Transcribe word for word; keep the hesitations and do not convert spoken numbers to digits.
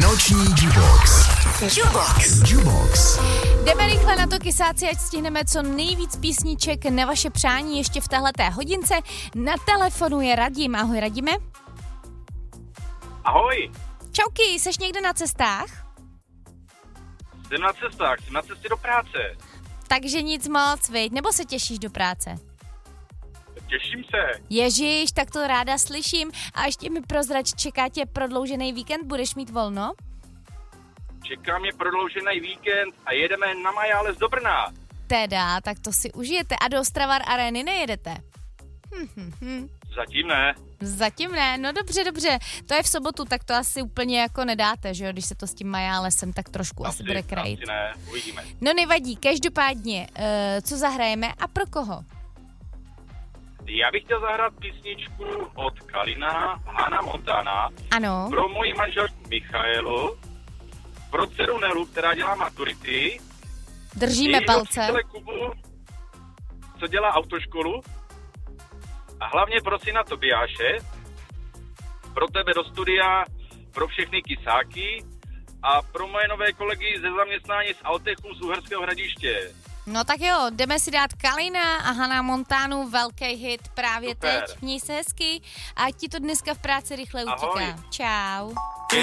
Noční Jubox. Jubox. Jubox. Jdeme rychle na to, kysáci, ať stihneme co nejvíc písniček na vaše přání ještě v téhleté hodince. Na telefonu je Radim. Ahoj, Radime. Ahoj. Čauky, seš někde na cestách? Jsem na cestách, jsem na cestě do práce. Takže nic moc, viď? Nebo se těšíš do práce? Těším se. Ježíš, tak to ráda slyším. A ještě mi prozrať, čeká tě prodloužený víkend, budeš mít volno? Čeká mě prodloužený víkend a jedeme na Majáles do Brna. Teda, tak to si užijete. A do Ostravar Areny nejedete? Hm, hm, hm. Zatím ne. Zatím ne, no dobře, dobře. To je v sobotu, tak to asi úplně jako nedáte, že jo? Když se to s tím Majálesem tak trošku asi, asi bude krajit. Asi ne, uvidíme. No nevadí, každopádně, uh, co zahrajeme a pro koho? Já bych chtěl zahrát písničku od Kalina, Hana Montana. Ano. Pro moji manželku Michaelu, pro dceru Nelu, která dělá maturity. Držíme palce. Kubu, co dělá autoškolu. A hlavně pro syna Tobiáše, pro tebe do studia, pro všechny kysáky a pro moje nové kolegy ze zaměstnání z Altechu z Uherského Hradiště. No tak jo, jdeme si dát Kalina a Hana Montanu, velký hit právě Super. teď. Měj se hezky a ať ti to dneska v práci rychle utíká. Ahoj. Čau.